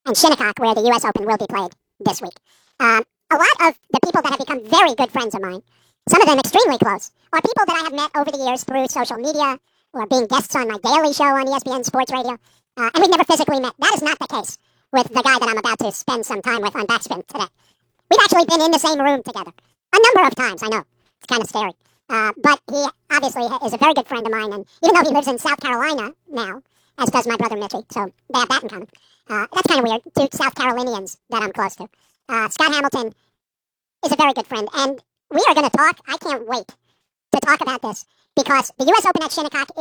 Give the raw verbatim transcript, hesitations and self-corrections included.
and Shinnecock, where the U S Open will be played this week. Um, a lot of the people that have become very good friends of mine, some of them extremely close, are people that I have met over the years through social media or being guests on my daily show on E S P N Sports Radio, uh, and we've never physically met. That is not the case with the guy that I'm about to spend some time with on Backspin today. We've actually been in the same room together a number of times. I know it's kind of scary, uh, but he obviously is a very good friend of mine, and even though he lives in South Carolina now, as does my brother Mitchie, so they have that in common. Uh, that's kind of weird. Two South Carolinians that I'm close to. Uh, Scott Hamilton is a very good friend, and we are going to talk. I can't wait to talk about this because the U S Open at Shinnecock